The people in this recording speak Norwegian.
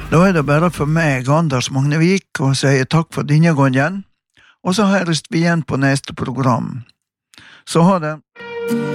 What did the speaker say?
Da det bare for meg, Anders Magnevik, å si takk for denne gangen, og så høres vi igjen på neste program. Så ha det.